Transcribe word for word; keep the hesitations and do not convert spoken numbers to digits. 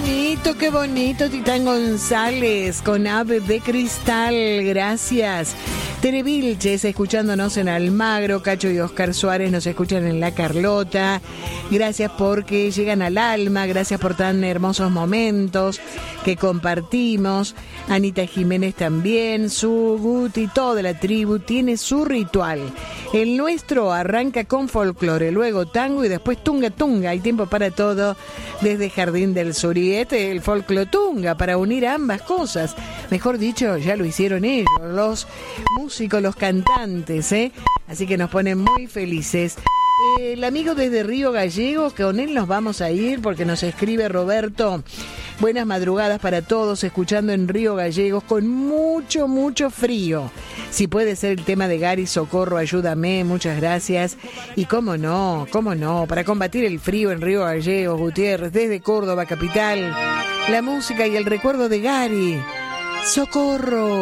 bonito, qué bonito, Titán González con Ave de Cristal, gracias. Tere Vilches escuchándonos en Almagro, Cacho y Oscar Suárez nos escuchan en La Carlota. Gracias porque llegan al alma, gracias por tan hermosos momentos que compartimos. Anita Jiménez también, su Guti, toda la tribu tiene su ritual. El nuestro arranca con folclore, luego tango y después tunga tunga. Hay tiempo para todo desde Jardín del Sur. Y este el folclo tunga para unir ambas cosas. Mejor dicho, ya lo hicieron ellos, los músicos, los cantantes, ¿eh? Así que nos ponen muy felices. El amigo desde Río Gallegos, que con él nos vamos a ir porque nos escribe Roberto. Buenas madrugadas para todos, escuchando en Río Gallegos con mucho, mucho frío. Si puede ser el tema de Gary Socorro, ayúdame, muchas gracias. Y cómo no, cómo no, para combatir el frío en Río Gallegos, Gutiérrez, desde Córdoba capital, la música y el recuerdo de Gary Socorro.